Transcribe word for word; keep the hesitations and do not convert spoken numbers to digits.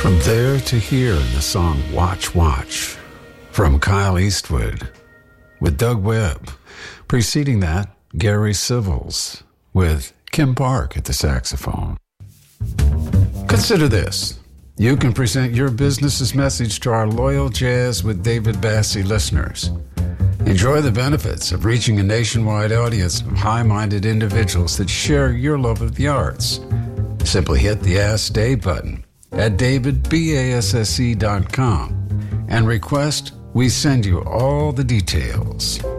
From there to here in the song Watch, Watch from Kyle Eastwood with Doug Webb. Preceding that, Gary Civils with Kim Park at the saxophone. Consider this. You can present your business's message to our loyal Jazz with David Bassey listeners. Enjoy the benefits of reaching a nationwide audience of high-minded individuals that share your love of the arts. Simply hit the Ask Dave button at david basse dot com and request we send you all the details.